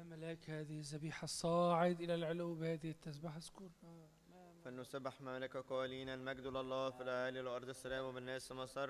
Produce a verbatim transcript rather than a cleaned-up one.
يا ملاك هذه الذبيحة الصاعد إلى العلو بهذه التسبحة اذكرنا. فلنسبح ملك قائلين المجد لله في الأعالي والأرض السلام وبالناس مسر.